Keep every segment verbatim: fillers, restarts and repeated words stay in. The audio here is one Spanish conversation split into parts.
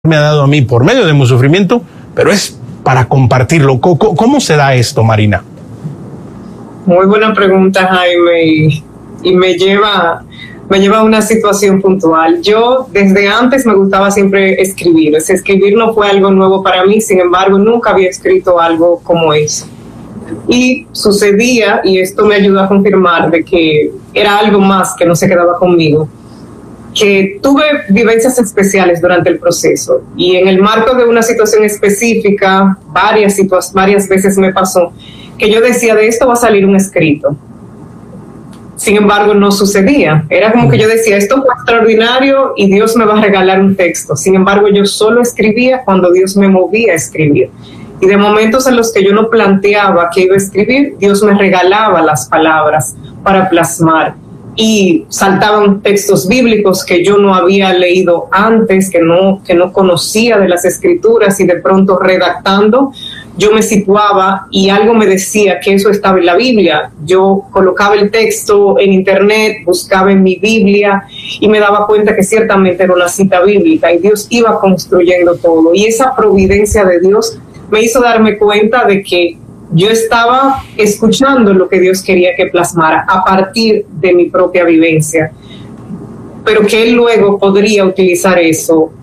me ha dado a mí por medio de mi sufrimiento, pero es para compartirlo. ¿Cómo, cómo se da esto, Marina? Muy buena pregunta, Jaime, y, y me lleva me lleva a una situación puntual. Yo desde antes me gustaba siempre escribir. Es, escribir no fue algo nuevo para mí, sin embargo, nunca había escrito algo como eso. Y sucedía, y esto me ayuda a confirmar de que era algo más que no se quedaba conmigo, que tuve vivencias especiales durante el proceso, y en el marco de una situación específica, varias, situa- varias veces me pasó que yo decía, de esto va a salir un escrito. Sin embargo, no sucedía. Era como que yo decía, esto fue extraordinario y Dios me va a regalar un texto. Sin embargo, yo solo escribía cuando Dios me movía a escribir. Y de momentos en los que yo no planteaba que iba a escribir, Dios me regalaba las palabras para plasmar. Y saltaban textos bíblicos que yo no había leído antes, que no, que no conocía de las escrituras, y de pronto redactando, yo me situaba y algo me decía que eso estaba en la Biblia. Yo colocaba el texto en internet, buscaba en mi Biblia y me daba cuenta que ciertamente era una cita bíblica, y Dios iba construyendo todo. Y esa providencia de Dios me hizo darme cuenta de que yo estaba escuchando lo que Dios quería que plasmara a partir de mi propia vivencia, pero que Él luego podría utilizar eso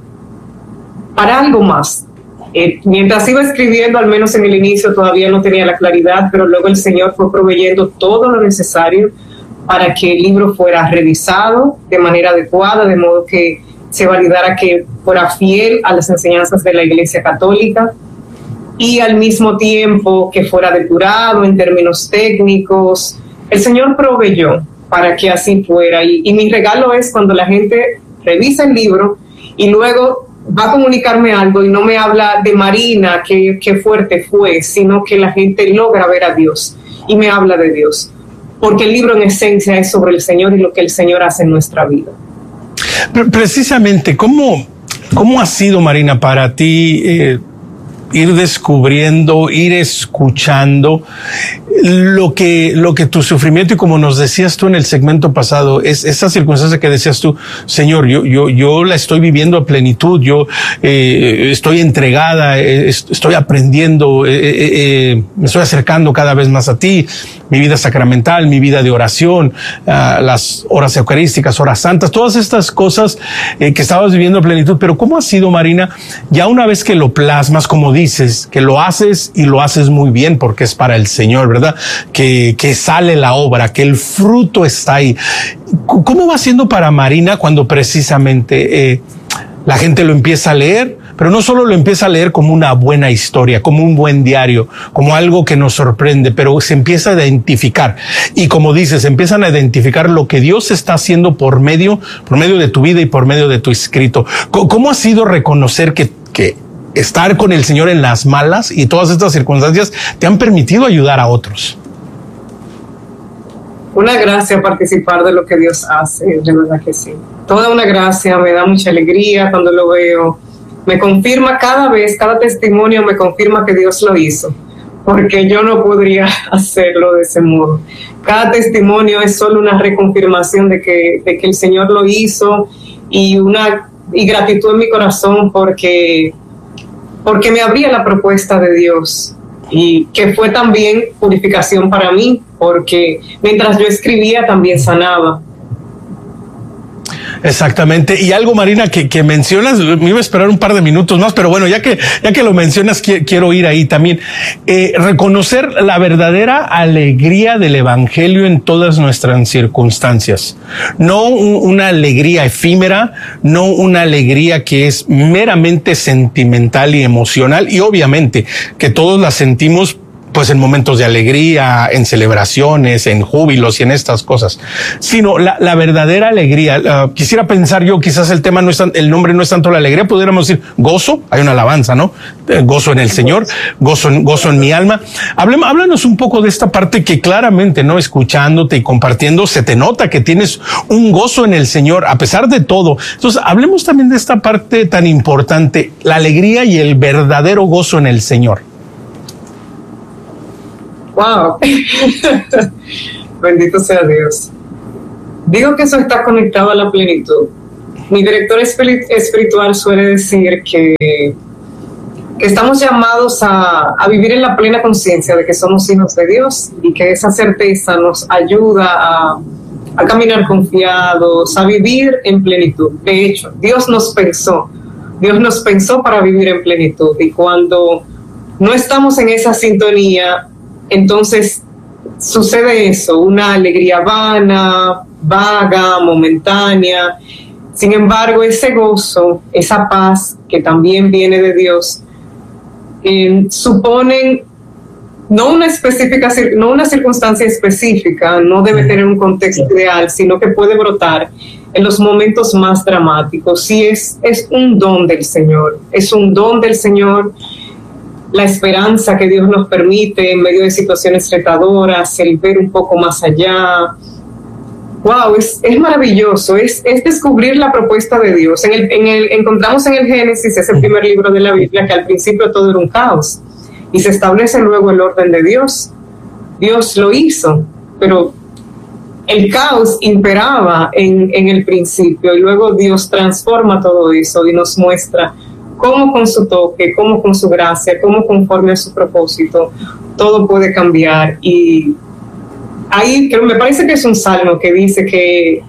para algo más. Eh, mientras iba escribiendo, al menos en el inicio todavía no tenía la claridad, pero luego el Señor fue proveyendo todo lo necesario para que el libro fuera revisado de manera adecuada, de modo que se validara que fuera fiel a las enseñanzas de la Iglesia Católica, y al mismo tiempo que fuera depurado en términos técnicos. El Señor proveyó para que así fuera, y, y mi regalo es cuando la gente revisa el libro y luego va a comunicarme algo y no me habla de Marina, que, que fuerte fue, sino que la gente logra ver a Dios y me habla de Dios, porque el libro en esencia es sobre el Señor y lo que el Señor hace en nuestra vida. Precisamente, ¿cómo, cómo ha sido, Marina, para ti eh, ir descubriendo, ir escuchando lo que, lo que tu sufrimiento, y como nos decías tú en el segmento pasado, es esa circunstancia que decías tú, Señor, yo, yo, yo la estoy viviendo a plenitud, yo eh, estoy entregada, eh, estoy aprendiendo, eh, eh, eh, me estoy acercando cada vez más a ti, mi vida sacramental, mi vida de oración, uh, las horas eucarísticas, horas santas, todas estas cosas eh, que estabas viviendo a plenitud. Pero ¿cómo ha sido, Marina, ya una vez que lo plasmas, como dices, que lo haces y lo haces muy bien porque es para el Señor, ¿verdad? Que, que sale la obra, que el fruto está ahí. ¿Cómo va siendo para Marina cuando precisamente eh, la gente lo empieza a leer? Pero no solo lo empieza a leer como una buena historia, como un buen diario, como algo que nos sorprende, pero se empieza a identificar. Y como dices, empiezan a identificar lo que Dios está haciendo por medio, por medio de tu vida y por medio de tu escrito. ¿Cómo ha sido reconocer que, que estar con el Señor en las malas y todas estas circunstancias te han permitido ayudar a otros? Una gracia participar de lo que Dios hace, de verdad que sí. Toda una gracia, me da mucha alegría cuando lo veo. Me confirma cada vez, cada testimonio me confirma que Dios lo hizo, porque yo no podría hacerlo de ese modo. Cada testimonio es solo una reconfirmación de que, de que el Señor lo hizo, y una y gratitud en mi corazón porque, porque me abría la propuesta de Dios, y que fue también purificación para mí, porque mientras yo escribía también sanaba. Exactamente. Y algo, Marina, que, que mencionas, me iba a esperar un par de minutos más, pero bueno, ya que, ya que lo mencionas, qu- quiero ir ahí también. Eh, reconocer la verdadera alegría del Evangelio en todas nuestras circunstancias. No un, una alegría efímera, no una alegría que es meramente sentimental y emocional, y obviamente que todos la sentimos pues en momentos de alegría, en celebraciones, en júbilos y en estas cosas, sino la, la verdadera alegría. Uh, quisiera pensar yo, quizás el tema no es tan, el nombre no es tanto la alegría, pudiéramos decir gozo. Hay una alabanza, ¿no? Eh, gozo en el Señor, gozo en, gozo en mi alma. Hablemos, háblanos un poco de esta parte que claramente, ¿no? Escuchándote y compartiendo, se te nota que tienes un gozo en el Señor, a pesar de todo. Entonces, hablemos también de esta parte tan importante, la alegría y el verdadero gozo en el Señor. Wow. Bendito sea Dios. Digo que eso está conectado a la plenitud. mi director espiritual suele decir que, que estamos llamados a, a vivir en la plena conciencia de que somos hijos de Dios y que esa certeza nos ayuda a, a caminar confiados, a vivir en plenitud. De hecho, Dios nos pensó, Dios nos pensó para vivir en plenitud, y cuando no estamos en esa sintonía, entonces sucede eso, una alegría vana, vaga, momentánea. Sin embargo, ese gozo, esa paz que también viene de Dios, eh, suponen no una específica, no una circunstancia específica, no debe tener un contexto ideal, sino que puede brotar en los momentos más dramáticos. Sí, es, es un don del Señor, es un don del Señor. La esperanza que Dios nos permite en medio de situaciones retadoras, el ver un poco más allá. Wow, es, es maravilloso, es, es descubrir la propuesta de Dios. En el, en el, encontramos en el Génesis, es el primer libro de la Biblia, que al principio todo era un caos y se establece luego el orden de Dios. Dios lo hizo, pero el caos imperaba en, en el principio, y luego Dios transforma todo eso y nos muestra cómo con su toque, cómo con su gracia, cómo conforme a su propósito, todo puede cambiar. Y ahí me parece que es un salmo que dice que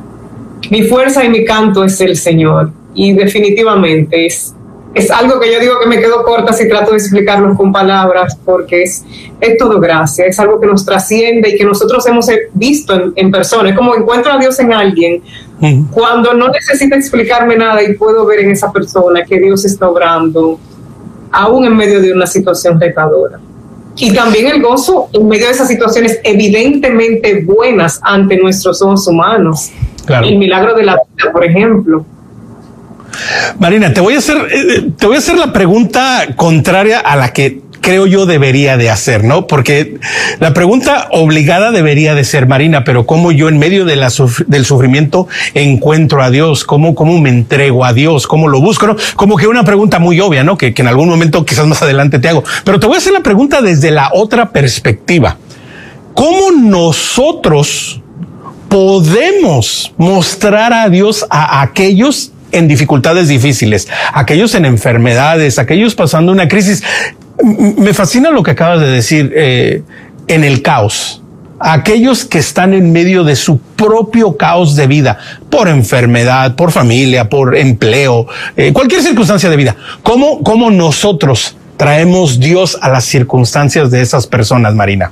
mi fuerza y mi canto es el Señor, y definitivamente es, es algo que yo digo que me quedo corta si trato de explicarlo con palabras, porque es, es todo gracia, es algo que nos trasciende y que nosotros hemos visto en, en persona. Es como encuentro a Dios en alguien uh-huh. cuando no necesita explicarme nada y puedo ver en esa persona que Dios está obrando aún en medio de una situación retadora. Y también el gozo en medio de esas situaciones evidentemente buenas ante nuestros ojos humanos. Claro. El milagro de la vida, por ejemplo. Marina, te voy a hacer, te voy a hacer la pregunta contraria a la que creo yo debería de hacer, ¿no? Porque la pregunta obligada debería de ser, Marina, pero ¿cómo yo en medio de la suf- del sufrimiento encuentro a Dios? ¿Cómo, cómo me entrego a Dios? ¿Cómo lo busco? ¿No? Como que una pregunta muy obvia, ¿no? Que, que en algún momento quizás más adelante te hago. Pero te voy a hacer la pregunta desde la otra perspectiva. ¿Cómo nosotros podemos mostrar a Dios a aquellos en dificultades difíciles, aquellos en enfermedades, aquellos pasando una crisis? Me fascina lo que acabas de decir, eh, en el caos. Aquellos que están en medio de su propio caos de vida, por enfermedad, por familia, por empleo, eh, cualquier circunstancia de vida. ¿Cómo, cómo nosotros traemos Dios a las circunstancias de esas personas, Marina?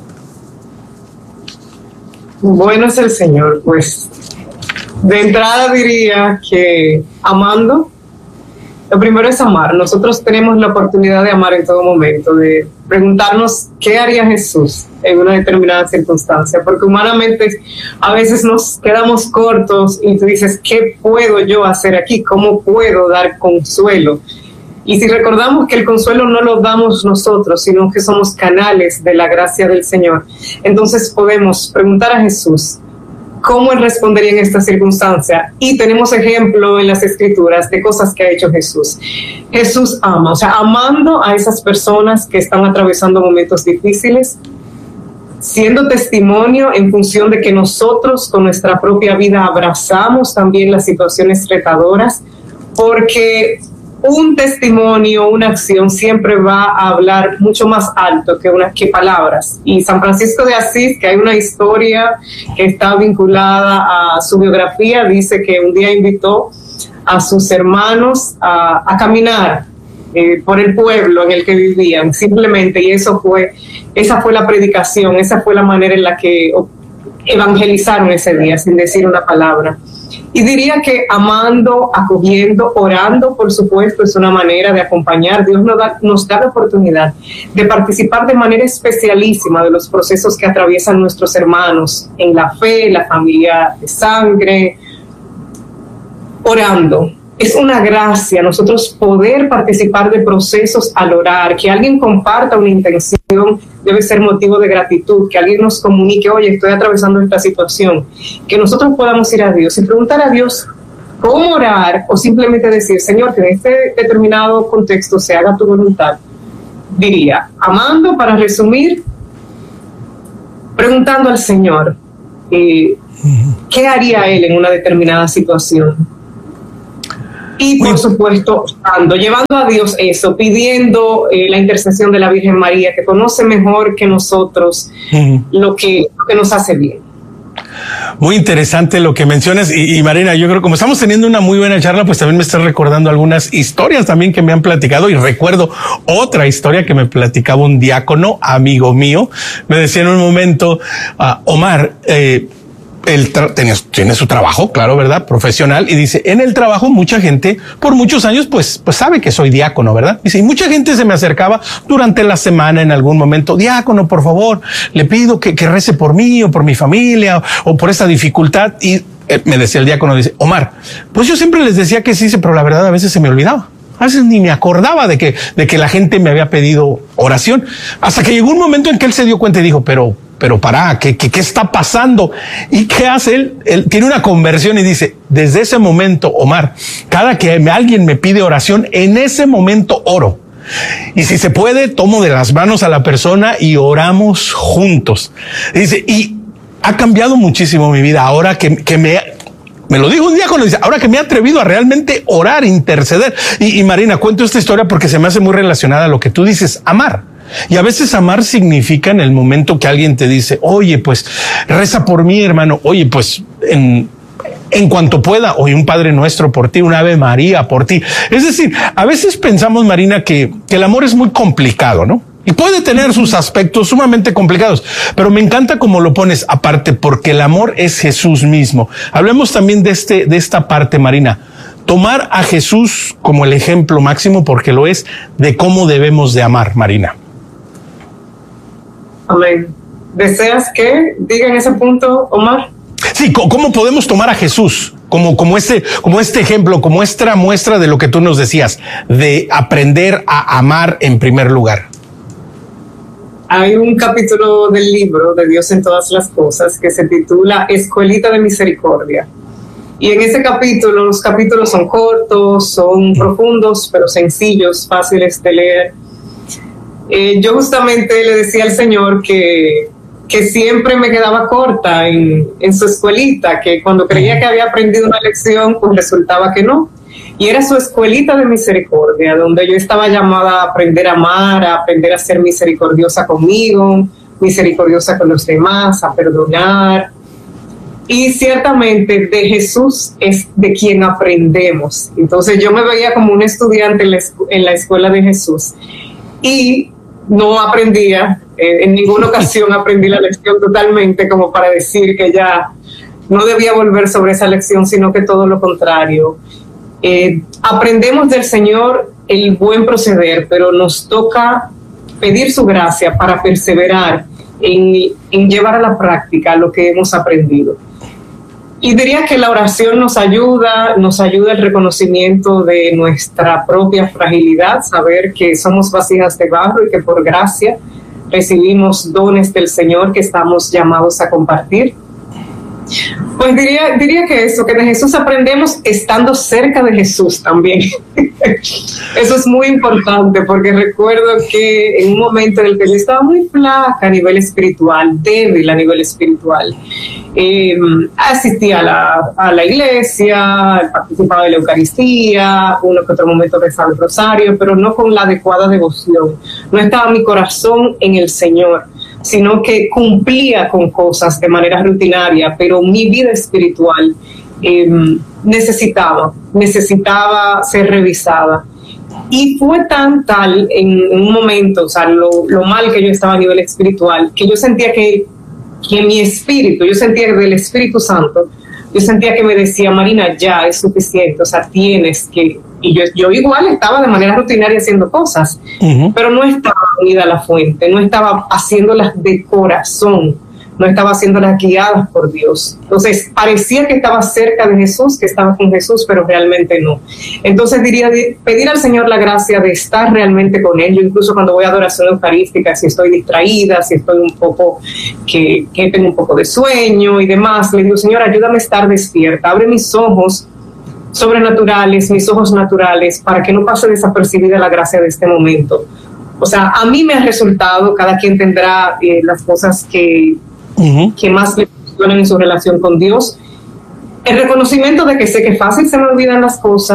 Bueno es el Señor, pues. De entrada diría que amando, lo primero es amar. Nosotros tenemos la oportunidad de amar en todo momento, de preguntarnos qué haría Jesús en una determinada circunstancia, porque humanamente a veces nos quedamos cortos y tú dices, ¿qué puedo yo hacer aquí? ¿Cómo puedo dar consuelo? Y si recordamos que el consuelo no lo damos nosotros, sino que somos canales de la gracia del Señor, entonces podemos preguntar a Jesús cómo Él respondería en esta circunstancia. Y tenemos ejemplo en las Escrituras de cosas que ha hecho Jesús. Jesús ama, o sea, amando a esas personas que están atravesando momentos difíciles, siendo testimonio en función de que nosotros con nuestra propia vida abrazamos también las situaciones retadoras, porque un testimonio, una acción siempre va a hablar mucho más alto que, una, que palabras. Y San Francisco de Asís, que hay una historia que está vinculada a su biografía, dice que un día invitó a sus hermanos a, a caminar eh, por el pueblo en el que vivían, simplemente, y eso fue, esa fue la predicación, esa fue la manera en la que evangelizaron ese día, sin decir una palabra. Y diría que amando, acogiendo, orando, por supuesto, es una manera de acompañar. Dios nos da, nos da la oportunidad de participar de manera especialísima de los procesos que atraviesan nuestros hermanos en la fe, la familia de sangre, orando. Es una gracia nosotros poder participar de procesos al orar, que alguien comparta una intención debe ser motivo de gratitud, que alguien nos comunique, oye, estoy atravesando esta situación, que nosotros podamos ir a Dios y preguntar a Dios cómo orar, o simplemente decir, Señor, que en este determinado contexto se haga tu voluntad. Diría, amando, para resumir, preguntando al Señor, eh, ¿qué haría Él en una determinada situación? Y por supuesto, orando, llevando a Dios eso, pidiendo eh, la intercesión de la Virgen María, que conoce mejor que nosotros uh-huh. lo, que, lo que nos hace bien. Muy interesante lo que mencionas y, y Marina, yo creo que como estamos teniendo una muy buena charla, pues también me estás recordando algunas historias también que me han platicado y recuerdo otra historia que me platicaba un diácono, amigo mío, me decía en un momento, uh, Omar, eh, él tra- tiene, tiene su trabajo, claro, ¿verdad? Profesional. Y dice, en el trabajo mucha gente, por muchos años, pues, pues sabe que soy diácono, ¿verdad? Dice, y mucha gente se me acercaba durante la semana en algún momento, diácono, por favor, le pido que, que rece por mí o por mi familia o, o por esta dificultad. Y eh, me decía el diácono, dice, Omar, pues yo siempre les decía que sí, pero la verdad a veces se me olvidaba. A veces ni me acordaba de que, de que la gente me había pedido oración. Hasta que llegó un momento en que él se dio cuenta y dijo, pero, pero pará, ¿qué, qué, qué está pasando? ¿Y qué hace él? Él tiene una conversión y dice, desde ese momento, Omar, cada que me, alguien me pide oración, en ese momento oro. Y si se puede, tomo de las manos a la persona y oramos juntos. Y dice, y ha cambiado muchísimo mi vida ahora que, que me... Me lo dijo un diácono, dice, ahora que me he atrevido a realmente orar, interceder. Y, y Marina, cuento esta historia porque se me hace muy relacionada a lo que tú dices, amar. Y a veces amar significa en el momento que alguien te dice, oye, pues reza por mí, hermano. Oye, pues en, en cuanto pueda, oye, un Padre Nuestro por ti, un Ave María por ti. Es decir, a veces pensamos, Marina, que, que el amor es muy complicado, ¿no? Y puede tener sus aspectos sumamente complicados, pero me encanta cómo lo pones aparte, porque el amor es Jesús mismo. Hablemos también de este, de esta parte, Marina. Tomar a Jesús como el ejemplo máximo, porque lo es, de cómo debemos de amar, Marina. Amén. ¿Deseas que diga en ese punto, Omar? Sí, ¿cómo podemos tomar a Jesús como, como, este, como este ejemplo, como esta muestra de lo que tú nos decías, de aprender a amar en primer lugar? Hay un capítulo del libro de Dios en todas las cosas que se titula Escuelita de Misericordia. Y en ese capítulo, los capítulos son cortos, son profundos, pero sencillos, fáciles de leer. Eh, yo justamente le decía al Señor que, que siempre me quedaba corta en, en su escuelita, que cuando creía que había aprendido una lección, pues resultaba que no. Y era su escuelita de misericordia, donde yo estaba llamada a aprender a amar, a aprender a ser misericordiosa conmigo, misericordiosa con los demás, a perdonar. Y ciertamente de Jesús es de quien aprendemos. Entonces yo me veía como un estudiante en la, en la escuela de Jesús y no aprendía, eh, en ninguna ocasión aprendí la lección totalmente como para decir que ya no debía volver sobre esa lección, sino que todo lo contrario. Eh, aprendemos del Señor el buen proceder, pero nos toca pedir su gracia para perseverar en, en llevar a la práctica lo que hemos aprendido. Y diría que la oración nos ayuda, nos ayuda el reconocimiento de nuestra propia fragilidad, saber que somos vasijas de barro y que por gracia recibimos dones del Señor que estamos llamados a compartir. Pues diría, diría que eso, que de Jesús aprendemos estando cerca de Jesús también. Eso es muy importante porque recuerdo que en un momento en el que yo estaba muy flaca a nivel espiritual, débil a nivel espiritual, eh, asistía a la, a la iglesia, participaba de la Eucaristía, uno que otro momento rezaba el rosario, pero no con la adecuada devoción. No estaba mi corazón en el Señor, sino que cumplía con cosas de manera rutinaria, pero mi vida espiritual eh, necesitaba, necesitaba ser revisada. Y fue tan tal en un momento, o sea, lo, lo mal que yo estaba a nivel espiritual, que yo sentía que, que mi espíritu, yo sentía del Espíritu Santo, yo sentía que me decía, Marina, ya es suficiente, o sea, tienes que... Y yo, yo igual estaba de manera rutinaria haciendo cosas, uh-huh. pero no estaba unida a la fuente, no estaba haciéndolas de corazón, no estaba haciéndolas guiadas por Dios. Entonces parecía que estaba cerca de Jesús, que estaba con Jesús, pero realmente no. Entonces diría, pedir al Señor la gracia de estar realmente con Él. Yo incluso cuando voy a adoración eucarística, si estoy distraída, si estoy un poco, que, que tengo un poco de sueño y demás, le digo, Señor, ayúdame a estar despierta, abre mis ojos sobrenaturales, mis ojos naturales, para que no pase desapercibida la gracia de este momento. O sea, a mí me ha resultado, cada quien tendrá eh, las cosas que, uh-huh. que más le funcionan en su relación con Dios. El reconocimiento de que sé que fácil se me olvidan las cosas,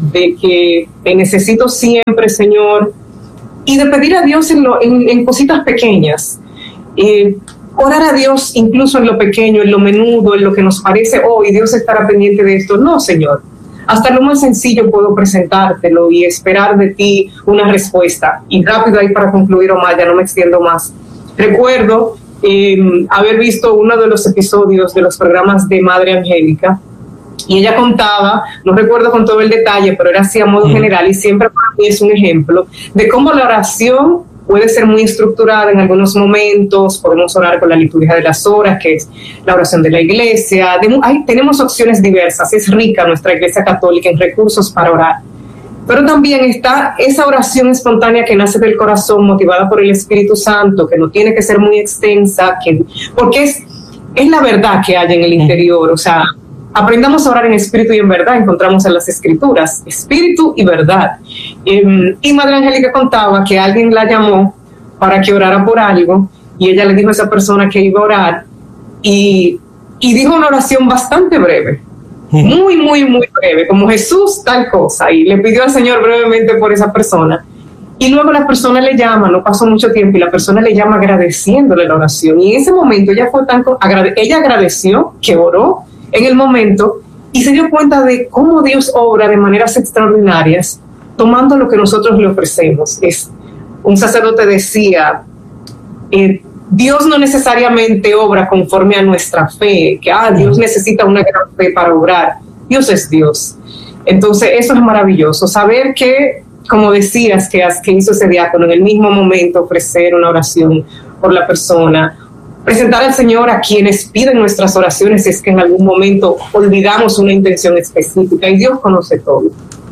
de que te necesito siempre, Señor, y de pedir a Dios en, lo, en, en cositas pequeñas. Eh, orar a Dios incluso en lo pequeño, en lo menudo, en lo que nos parece, oh, y Dios estará pendiente de esto. No, Señor. Hasta lo más sencillo puedo presentártelo y esperar de ti una respuesta. Y rápido ahí para concluir, Omar, ya no me extiendo más. Recuerdo eh, haber visto uno de los episodios de los programas de Madre Angélica, y ella contaba, no recuerdo con todo el detalle, pero era así a modo mm. general, y siempre para mí es un ejemplo de cómo la oración puede ser muy estructurada en algunos momentos. Podemos orar con la liturgia de las horas, que es la oración de la iglesia. De, hay, tenemos opciones diversas, es rica nuestra iglesia católica en recursos para orar. Pero también está esa oración espontánea que nace del corazón, motivada por el Espíritu Santo, que no tiene que ser muy extensa, que, porque es, es la verdad que hay en el interior. O sea, aprendamos a orar en espíritu y en verdad, encontramos en las escrituras, espíritu y verdad. Eh, y Madre Angélica contaba que alguien la llamó para que orara por algo, y ella le dijo a esa persona que iba a orar, y, y dijo una oración bastante breve, muy, muy, muy breve, como Jesús tal cosa, y le pidió al Señor brevemente por esa persona. Y luego la persona le llama, no pasó mucho tiempo, y la persona le llama agradeciéndole la oración. Y en ese momento ella fue tan, ella agradeció que oró en el momento, y se dio cuenta de cómo Dios obra de maneras extraordinarias, tomando lo que nosotros le ofrecemos. Es, un sacerdote decía, eh, Dios no necesariamente obra conforme a nuestra fe, que ah, Dios necesita una gran fe para obrar. Dios es Dios. Entonces eso es maravilloso, saber que, como decías, que, que hizo ese diácono, en el mismo momento ofrecer una oración por la persona, presentar al Señor a quienes piden nuestras oraciones, es que en algún momento olvidamos una intención específica, y Dios conoce todo.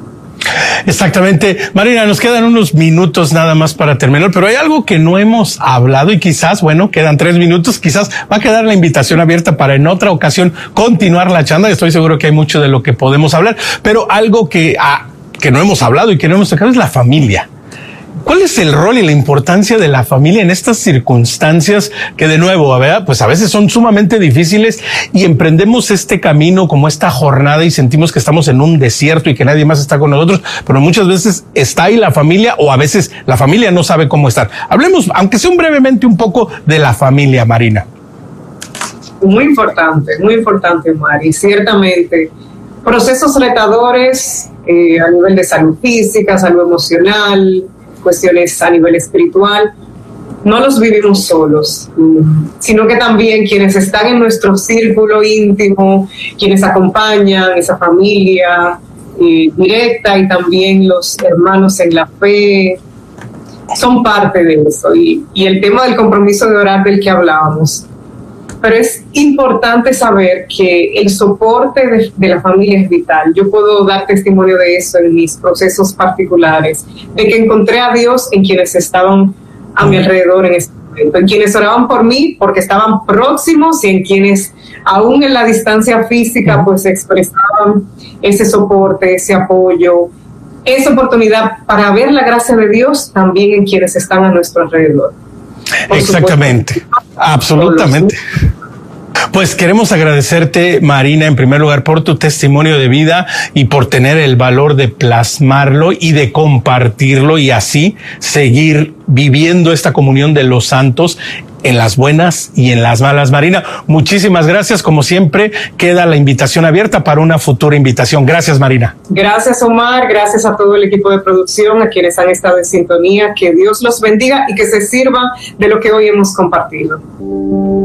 Exactamente. Marina, nos quedan unos minutos nada más para terminar, pero hay algo que no hemos hablado, y quizás, bueno, quedan tres minutos, quizás va a quedar la invitación abierta para en otra ocasión continuar la charla. Estoy seguro que hay mucho de lo que podemos hablar, pero algo que, ah, que no hemos hablado y que no hemos tocado es la familia. ¿Cuál es el rol y la importancia de la familia en estas circunstancias que, de nuevo, ¿verdad? Pues a veces son sumamente difíciles, y emprendemos este camino como esta jornada y sentimos que estamos en un desierto y que nadie más está con nosotros, pero muchas veces está ahí la familia, o a veces la familia no sabe cómo estar? Hablemos, aunque sea brevemente, un poco de la familia, Marina. Muy importante, muy importante, Mari. Ciertamente, procesos retadores eh, a nivel de salud física, salud emocional, cuestiones a nivel espiritual, no los vivimos solos, sino que también quienes están en nuestro círculo íntimo, quienes acompañan esa familia eh, directa, y también los hermanos en la fe, son parte de eso. Y, y el tema del compromiso de orar del que hablábamos. Pero es importante saber que el soporte de, de la familia es vital. Yo puedo dar testimonio de eso en mis procesos particulares, de que encontré a Dios en quienes estaban a mi alrededor en ese momento, en quienes oraban por mí porque estaban próximos, y en quienes aún en la distancia física pues expresaban ese soporte, ese apoyo, esa oportunidad para ver la gracia de Dios también en quienes están a nuestro alrededor. Por Exactamente, supuesto, absolutamente. Pues queremos agradecerte, Marina, en primer lugar por tu testimonio de vida y por tener el valor de plasmarlo y de compartirlo, y así seguir viviendo esta comunión de los santos en las buenas y en las malas. Marina, muchísimas gracias. Como siempre, queda la invitación abierta para una futura invitación. Gracias, Marina. Gracias, Omar. Gracias a todo el equipo de producción, a quienes han estado en sintonía. Que Dios los bendiga y que se sirvan de lo que hoy hemos compartido.